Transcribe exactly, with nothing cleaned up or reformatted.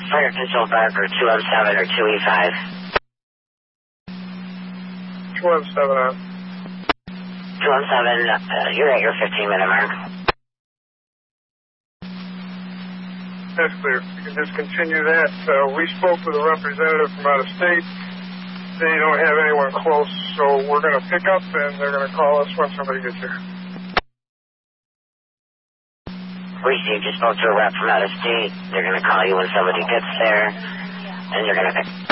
Fire Control Barker, two oh seven or two E five. two oh seven on. two oh seven, uh, you're at your fifteen minute mark. That's clear. You can just continue that. Uh, we spoke with a representative from out of state. They don't have anyone close, so we're going to pick up and they're going to call us when somebody gets here. Received, you spoke to a rep from out of state. They're going to call you when somebody gets there, and you're going to pick